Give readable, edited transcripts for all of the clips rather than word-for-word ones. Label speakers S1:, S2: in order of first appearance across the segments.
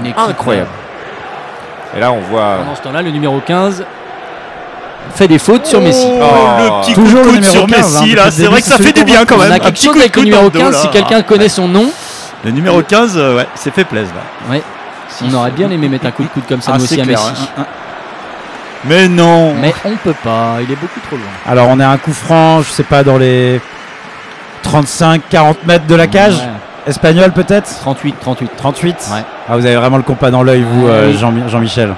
S1: Une équipe
S2: incroyable. Et là, on voit.
S1: Pendant ce temps-là, le numéro 15 fait des fautes sur Messi.
S3: Le petit
S4: Toujours
S3: coup
S4: le
S3: de coude
S4: numéro
S3: sur
S4: 15,
S3: Messi,
S4: hein,
S3: là,
S4: depuis
S3: c'est
S4: le
S3: vrai
S4: début,
S3: que ça
S4: c'est
S3: fait
S4: celui
S3: du bien quand
S1: On
S3: même.
S1: a
S3: Un
S1: quelque
S3: petit
S1: chose
S3: coup de
S1: avec le
S3: coude
S1: numéro
S3: dans le dos,
S1: 15,
S3: là.
S1: si quelqu'un connaît son nom.
S3: Le numéro 15, ouais, c'est fait plaisir là.
S1: Ouais. On aurait bien aimé mettre un coup de coude comme ça, nous aussi,
S3: c'est
S1: à
S3: clair,
S1: Messi.
S3: hein. Mais non.
S1: Mais on peut pas, il est beaucoup trop loin.
S4: Alors on est à un coup franc, je sais pas, dans les 35-40 mètres de la cage.
S1: Ouais.
S4: Espagnol peut-être
S1: 38.
S4: 38
S1: Ouais.
S4: Ah, vous avez vraiment le compas dans l'œil, vous,
S1: Oui.
S4: Jean-Michel.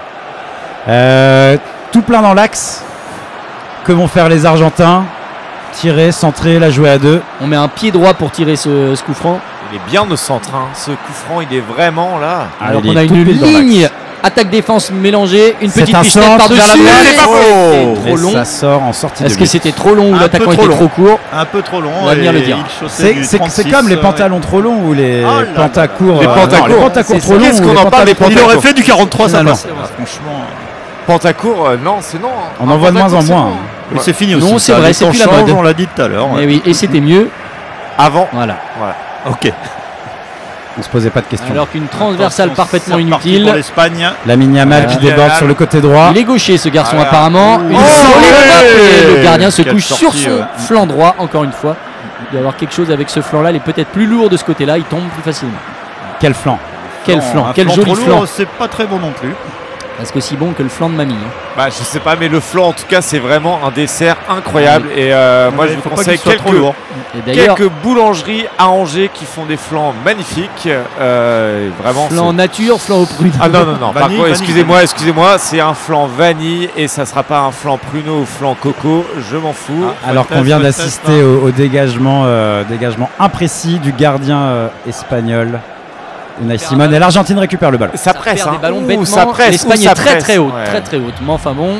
S4: Tout plein dans l'axe. Que vont faire les Argentins? Tirer, centrer, la jouer à deux.
S1: On met un pied droit pour tirer ce coup franc.
S2: Il est bien au centre. Hein. Ce coup franc, il est vraiment là.
S1: Alors
S4: il
S1: qu'on
S4: est
S1: a
S4: tout
S1: une
S4: pile dans
S1: ligne
S4: l'axe.
S1: attaque-défense mélangée, une
S4: C'est
S1: petite
S4: un
S1: pichenette
S4: centre vers la
S1: par-dessus.
S4: droite.
S1: C'est pas faux.
S4: Mais
S1: Trop long.
S4: ça sort en sortie de
S1: Est-ce que
S4: but.
S1: c'était trop long ou
S3: Un
S1: l'attaquant
S3: peu trop
S1: était
S3: long.
S1: trop court?
S3: Un peu trop long.
S1: L'avenir
S3: et
S1: le dira.
S3: il chaussait du
S4: C'est
S3: 36,
S4: comme les pantalons trop longs ou les
S3: Oh là
S4: pantas
S3: là.
S4: courts.
S2: Les pantas
S4: non, les
S2: courts.
S4: pantas courts
S1: C'est
S4: trop
S1: ça.
S4: longs.
S2: Qu'est-ce
S4: ou
S2: qu'on
S4: les
S2: en parle des
S4: pantas
S3: Il
S2: pantas
S3: aurait
S2: courts?
S3: fait du 43, ça
S4: Non,
S3: passe.
S4: non.
S3: Franchement.
S2: Pantacourt, non, c'est non. hein.
S4: On en voit de moins en
S2: Pantacourt, c'est
S4: moins.
S2: bon.
S3: Mais
S2: Ouais.
S3: c'est fini aussi.
S1: Non, c'est
S3: ça.
S1: vrai,
S3: Les
S1: c'est
S3: temps
S1: plus la
S3: changent,
S1: mode.
S3: on l'a dit tout à l'heure.
S1: Eh
S3: ouais.
S1: oui, et c'était mieux.
S2: Avant.
S1: Voilà.
S3: Ok.
S4: On se posait pas de questions.
S1: Alors qu'une transversale
S3: Attention,
S1: parfaitement
S3: c'est reparti
S1: inutile.
S3: pour l'Espagne.
S4: Lamine Yamal
S1: Voilà.
S4: qui déborde sur le côté droit.
S1: Il est gaucher ce garçon
S2: Voilà.
S1: apparemment. Une
S2: Oh,
S1: solide
S2: ouais.
S1: frappe et le gardien se
S3: Quelle
S1: couche sur
S3: sortie,
S1: son
S3: ouais.
S1: flanc droit encore une fois. Il doit y avoir quelque chose avec ce flanc là, il est peut-être plus lourd de ce côté là, il tombe plus facilement.
S4: Quel flanc.
S1: Quel flanc,
S3: Un
S1: quel joli
S3: trop
S1: flanc.
S3: lourd, c'est pas très bon non plus.
S1: Parce qu'aussi bon que le flanc de mamie. hein.
S2: Bah, je sais pas, mais le flanc, en tout cas, c'est vraiment un dessert incroyable. Et moi, je vous
S3: faut pas
S2: conseille
S3: qu'il soit trop
S2: quelques,
S3: lourd.
S1: Et d'ailleurs,
S2: quelques boulangeries à Angers qui font des flancs magnifiques. Vraiment.
S1: flanc
S2: c'est-
S1: nature, flanc au prune.
S2: Ah non, non, non. Par
S3: Vanille,
S2: contre,
S3: vanille,
S2: excusez-moi, c'est un flan vanille et ça sera pas un flan pruneau ou flan coco. Je m'en fous.
S4: Alors qu'on vient d'assister au dégagement imprécis du gardien espagnol Unai Simon. Et l'Argentine récupère le ballon.
S2: Ça
S1: Ça
S2: presse,
S1: perd
S2: hein.
S1: des ballons
S2: Ouh,
S1: bêtement.
S2: ça presse,
S1: L'Espagne
S2: ouh, ça
S1: est très
S2: presse.
S1: très haute,
S2: Ouais.
S1: très très haute. Mais enfin bon,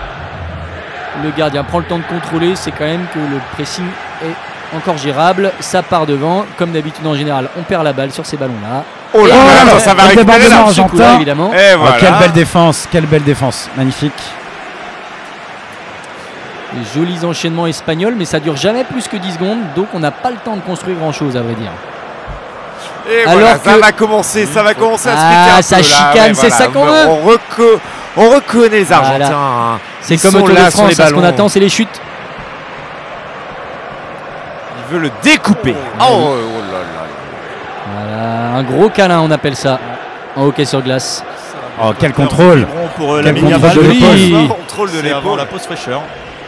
S1: le gardien prend le temps de contrôler. C'est quand même que le pressing est encore gérable. Ça part devant, comme d'habitude en général. On perd la balle sur ces ballons-là.
S2: Oh là
S1: Et
S2: là, ça va
S4: le
S2: récupérer
S4: débordement
S2: là.
S1: Ce coup-là,
S4: argentin.
S1: évidemment.
S2: Et
S4: Oh,
S2: voilà.
S4: quelle belle défense, magnifique.
S1: Des jolis enchaînements espagnols, mais ça dure jamais plus que 10 secondes. Donc on n'a pas le temps de construire grand-chose, à vrai dire.
S2: Et
S1: Alors
S2: voilà,
S1: que-
S2: ça va commencer à se
S1: Ah,
S2: péter un
S1: ça
S2: peu, là.
S1: chicane,
S2: Ouais,
S1: c'est ça qu'on veut.
S2: On reconnaît les
S1: Voilà.
S2: Argentins. hein.
S1: C'est
S2: Ils
S1: comme au
S2: sont
S1: Tour de
S2: là sur
S1: France,
S2: les
S1: hein, ce qu'on
S2: ballons.
S1: attend, c'est les chutes.
S2: Il veut le découper.
S1: Oh.
S2: Oh, là là.
S1: Voilà, un gros câlin, on appelle ça, en hockey sur glace.
S4: Oh, quel contrôle.
S3: Pour
S4: Quel
S3: Lamine
S4: contrôle
S3: Yamal.
S4: de
S1: l'épaule.
S3: Joli.
S2: Contrôle de
S3: C'est avant
S2: l'épaule.
S3: la pause fraîcheur.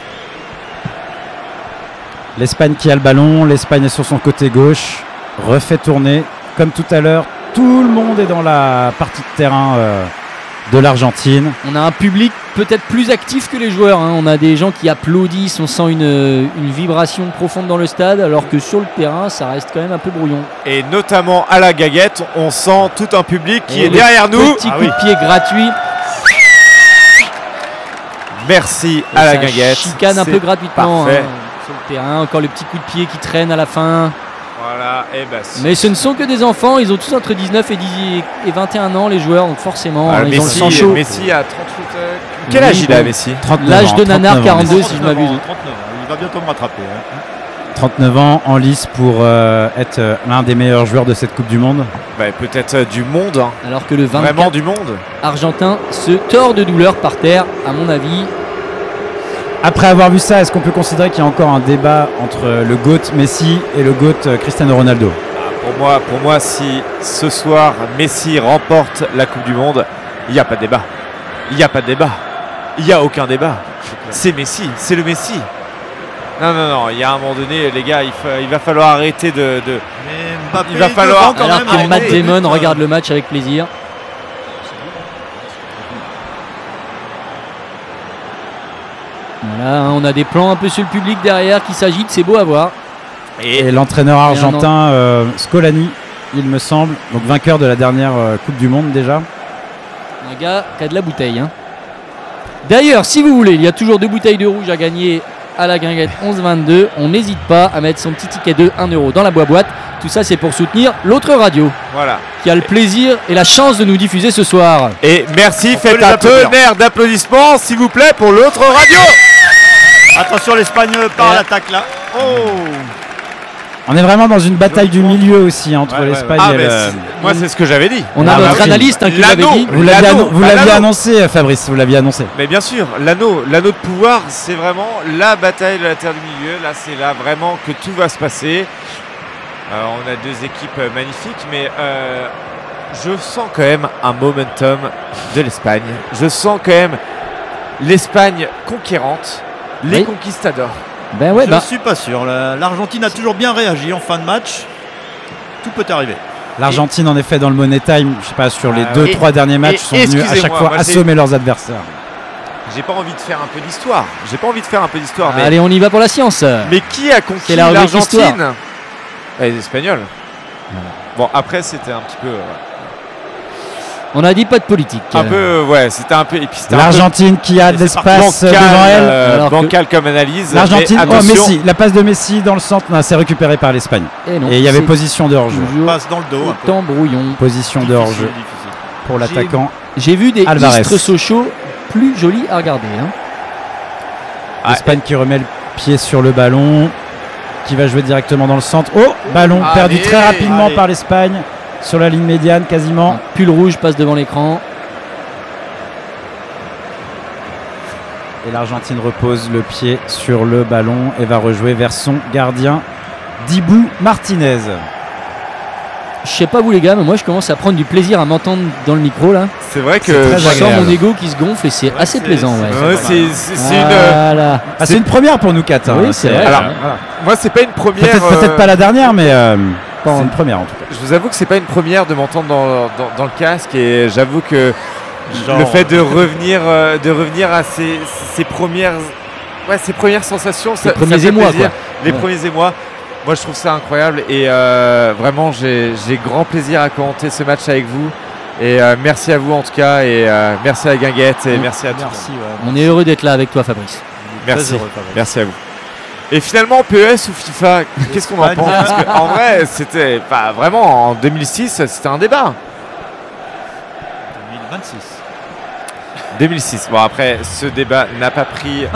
S4: L'Espagne qui a le ballon, l'Espagne est sur son côté gauche, refait tourner. Comme tout à l'heure, tout le monde est dans la partie de terrain de l'Argentine.
S1: On a un public peut-être plus actif que les joueurs, hein. On a des gens qui applaudissent, on sent une vibration profonde dans le stade, alors que sur le terrain, ça reste quand même un peu brouillon.
S2: Et notamment à la Gaguette, on sent tout un public qui
S1: Et
S2: est
S1: le
S2: derrière nous.
S1: Petit
S3: Ah
S1: coup
S3: oui.
S1: de pied gratuit.
S2: Merci
S1: Et
S2: à la
S1: ça
S2: Gaguette.
S1: chicane un
S2: C'est
S1: peu gratuitement,
S2: parfait.
S1: hein, sur le terrain. Encore le petit coup de pied qui traîne à la fin.
S2: Voilà, et bah,
S1: Mais ce ne sont que des enfants, ils ont tous entre 19 et 21 ans, les joueurs, donc forcément,
S2: Ah,
S1: ils ont le
S2: Messi,
S1: sang chaud.
S2: Messi a 38. Quel
S1: Oui,
S2: âge il a,
S1: bon.
S2: Messi?
S4: 39
S1: L'âge
S4: ans,
S1: de Nanar,
S4: 39 ans.
S1: 42 si je m'abuse.
S3: 39 ans. Il va bientôt me rattraper. hein.
S4: 39 ans en lice pour être l'un des meilleurs joueurs de cette Coupe du Monde.
S2: Bah, peut-être du monde, hein.
S1: Alors que le
S2: Vraiment
S1: 24
S2: du monde.
S1: argentin se tord de douleur par terre, à mon avis.
S4: Après avoir vu ça, est-ce qu'on peut considérer qu'il y a encore un débat entre le GOAT Messi et le GOAT Cristiano Ronaldo?
S2: Pour moi, si ce soir Messi remporte la Coupe du Monde, il n'y a pas de débat. Il n'y a pas de débat. Il n'y a aucun débat. C'est Messi, c'est le Messi. Non, il y a un moment donné, les gars, il va falloir arrêter de...
S3: Mais Mbappé
S2: Il va
S3: est
S2: falloir-
S3: devant quand
S1: Alors
S3: même,
S1: que
S3: arrêtez.
S1: Matt Damon regarde le match avec plaisir. Voilà, hein, on a des plans un peu sur le public derrière qui s'agitent, c'est beau à voir.
S4: Et l'entraîneur argentin Scolani, il me semble, donc vainqueur de la dernière Coupe du Monde déjà.
S1: Un gars qui a de la bouteille. hein. D'ailleurs, si vous voulez, il y a toujours 2 bouteilles de rouge à gagner à la Guinguette 11-22. On n'hésite pas à mettre son petit ticket de 1 euro dans la boîte. Tout ça, c'est pour soutenir l'autre radio
S2: Voilà.
S1: qui a le plaisir et la chance de nous diffuser ce soir.
S2: Et merci,
S3: On peut
S2: faites
S3: les
S2: un
S3: applaudir.
S2: tonnerre d'applaudissements, s'il vous plaît, pour l'autre radio.
S3: Attention, l'Espagne part à l'attaque là. Oh.
S4: On est vraiment dans une bataille du milieu aussi entre
S3: Ouais,
S4: l'Espagne
S2: Ah,
S4: et
S2: mais
S4: le...
S2: moi, c'est ce que j'avais dit.
S1: On a
S4: Ah,
S1: notre
S4: bah,
S1: analyste qui l'avait
S2: l'anneau.
S1: dit.
S4: Vous l'aviez
S2: L'anneau,
S4: vous l'aviez
S2: l'anneau.
S4: annoncé, Fabrice, vous l'aviez annoncé.
S2: Mais bien sûr, l'anneau de pouvoir, c'est vraiment la bataille de la terre du milieu. Là, c'est là vraiment que tout va se passer. On a deux équipes magnifiques, mais je sens quand même un momentum de l'Espagne. Je sens quand même l'Espagne conquérante, les
S1: Oui.
S2: conquistadors.
S1: Ben ouais,
S3: Je
S1: bah,
S3: ne suis pas sûr. L'Argentine a toujours bien réagi en fin de match. Tout peut arriver.
S4: L'Argentine, en effet, dans le Money Time, je sais pas, sur les
S2: Ah,
S4: 2-3 derniers matchs,
S2: et
S4: sont venus à chaque
S2: excusez-moi,
S4: fois
S2: moi,
S4: assommer leurs adversaires.
S2: J'ai pas envie de faire un peu d'histoire. Mais,
S1: allez, on y va pour la science.
S2: mais qui a conquis
S1: C'est la rubrique
S2: l'Argentine? Les Espagnols. Bon, après, c'était un petit peu.
S1: On a dit pas de politique.
S2: C'était un peu. Et puis c'était un
S4: L'Argentine qui a de
S2: peu
S4: l'espace
S2: bancal,
S4: devant elle.
S1: Alors que-
S2: bancal comme analyse.
S4: L'Argentine,
S2: Mais
S4: oh
S2: attention,
S4: Messi, la passe de Messi dans le centre, non, c'est récupéré par l'Espagne.
S1: Et non,
S4: Et il y avait
S1: c'est
S4: position de hors-jeu.
S1: toujours
S3: Passe dans le dos. un peu.
S1: autant brouillon.
S4: Position de hors-jeu
S3: Difficile.
S4: pour l'attaquant.
S1: J'ai vu des
S4: Alvarez.
S1: Istres Sochaux plus jolis à regarder. Hein.
S4: L'Espagne qui remet le pied sur le ballon, qui va jouer directement dans le centre. Oh, ballon perdu
S2: Allez,
S4: très rapidement
S2: allez.
S4: par l'Espagne, sur la ligne médiane quasiment.
S1: Un pull rouge passe devant l'écran.
S4: Et l'Argentine repose le pied sur le ballon et va rejouer vers son gardien, Dibu Martinez.
S1: Je sais pas vous les gars, mais moi je commence à prendre du plaisir à m'entendre dans le micro là.
S2: c'est vrai que.
S4: C'est très
S1: Je sens
S4: agréable.
S1: mon ego qui se gonfle et c'est assez plaisant. Ouais.
S2: Ouais, c'est une.
S1: Voilà.
S4: Ah, c'est une première pour nous quatre. hein.
S1: Oui, c'est vrai.
S2: Alors,
S4: voilà.
S2: moi, c'est pas une première.
S4: Peut-être pas la dernière, mais
S1: Pas en-
S4: c'est une première en tout cas.
S2: Je vous avoue que c'est pas une première de m'entendre dans le casque et j'avoue que
S3: Genre,
S2: le fait de revenir à ces premières sensations, ça
S1: premiers
S2: me fait
S1: émois,
S2: plaisir.
S1: quoi.
S2: Les
S1: Ouais.
S2: premiers émois. Moi, je trouve ça incroyable et vraiment, j'ai grand plaisir à commenter ce match avec vous. Et merci à vous en tout cas et merci à Guinguette et merci à tous.
S3: Merci. Ouais.
S1: On est heureux d'être là avec toi Fabrice.
S2: Merci.
S3: Très heureux, Fabrice.
S2: Merci à vous. Et finalement, PES ou FIFA, qu'est-ce qu'on en pense? Parce qu'en vrai, c'était pas vraiment en 2006, c'était un débat.
S3: 2026.
S2: 2006. Bon après, ce débat n'a pas pris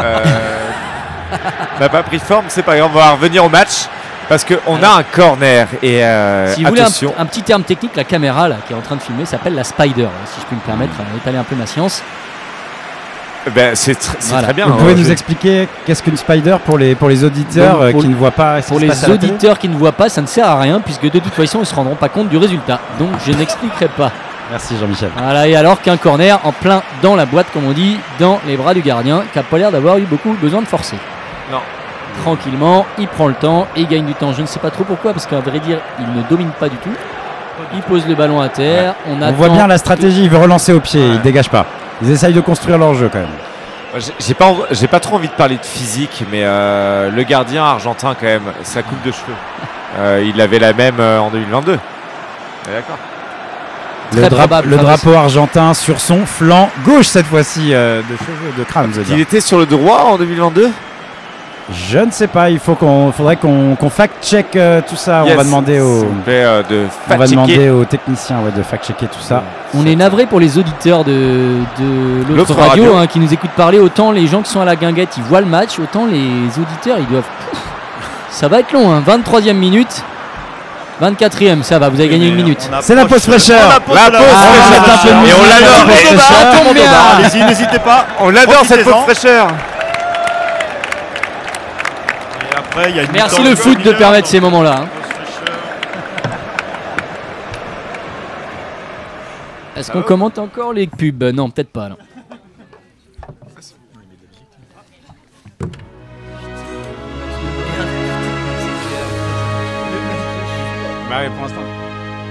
S2: forme. C'est pas grave, on va revenir au match parce qu'on a un corner et
S1: Si vous voulez
S2: attention.
S1: un petit terme technique, la caméra là, qui est en train de filmer s'appelle la Spider, si je puis me permettre d'étaler un peu ma science.
S2: Ben, c'est
S1: Voilà.
S2: très bien.
S4: Vous pouvez
S2: hein,
S4: nous
S2: je-
S4: expliquer qu'est-ce qu'une spider pour les auditeurs
S1: Pour-
S4: qui ne voient pas ce qui
S1: Pour
S4: se
S1: les
S4: passe à la télé.
S1: auditeurs qui ne voient pas, ça ne sert à rien puisque de toute façon ils ne se rendront pas compte du résultat. Donc je n'expliquerai pas.
S4: Merci Jean-Michel.
S1: Voilà, et alors qu'un corner en plein dans la boîte, comme on dit, dans les bras du gardien, qui n'a pas l'air d'avoir eu beaucoup besoin de forcer.
S2: Non.
S1: Tranquillement, il prend le temps et il gagne du temps. Je ne sais pas trop pourquoi, parce qu'à vrai dire, il ne domine pas du tout. Il pose le ballon à terre. On
S4: On voit bien la stratégie, il veut relancer au pied,
S2: Ouais.
S4: il dégage pas. Ils essayent de construire leur jeu quand même.
S2: Moi, j'ai pas trop envie de parler de physique, mais le gardien argentin quand même, sa coupe de cheveux, il avait la même en 2022. D'accord.
S1: Très probable,
S4: Le
S1: Fabrice.
S4: drapeau argentin sur son flanc gauche cette fois-ci de cheveux, de crâne. je veux dire.
S2: Il était sur le droit en 2022.
S4: Je ne sais pas, faudrait qu'on fact-check tout ça.
S2: Yes.
S4: On va demander
S2: S'il
S4: aux,
S2: vous plaît, de
S4: on va
S2: fact-checker.
S4: demander aux techniciens de fact-checker tout ça.
S1: On est navré pour les auditeurs de l'autre
S2: L'autre
S1: radio,
S2: radio.
S1: hein, qui nous écoutent parler. Autant les gens qui sont à la guinguette, ils voient le match, autant les auditeurs, ils doivent... Ça va être long, hein. 23e minute. 24e, ça va, vous avez gagné une minute.
S4: C'est la pause fraîcheur.
S2: La pause
S4: fraîcheur.
S2: fraîcheur. Et on l'adore.
S4: La pause
S2: Et
S4: fraîcheur.
S1: Ça tombe bien.
S3: Allez-y, n'hésitez pas.
S2: on l'adore cette pause
S3: Profitez-en.
S2: fraîcheur.
S3: Et après, il y a une
S1: Merci
S3: mi-temps
S1: le foot de
S3: mineur,
S1: permettre
S3: donc,
S1: ces moments-là, hein.
S3: pause fraîcheur.
S1: Est-ce qu'on commente encore les pubs? Non, peut-être pas. Non.
S4: Bah oui, pour l'instant.